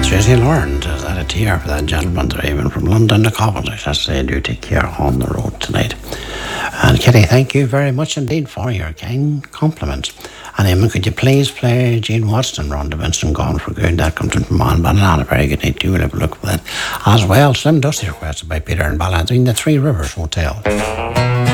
Tracy Lawrence is at a tear for that gentleman there, even from London to Cavendish. As they do take care on the road tonight. And Kitty, thank you very much indeed for your kind compliments. And Eamon, could you please play Gene Watson, Rhonda Vincent, Gone for Good? That comes in from On Banana. Very good night to you. We'll have a look for that. As well, Slim Dusty requested by Peter and Ballard in the Three Rivers Hotel.